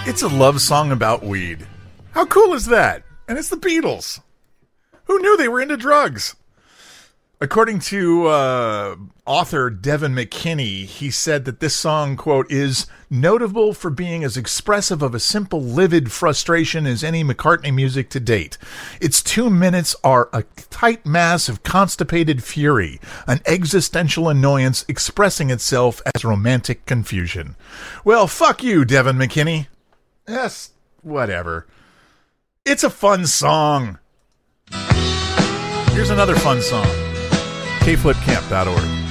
It's a love song about weed. How cool is that? And it's the Beatles. Who knew they were into drugs? According to author Devin McKinney, he said that this song, quote, is notable for being as expressive of a simple, livid frustration as any McCartney music to date. Its 2 minutes are a tight mass of constipated fury, an existential annoyance expressing itself as romantic confusion. Well, fuck you, Devin McKinney. Yes, whatever. It's a fun song. Here's another fun song. kflipcamp.org.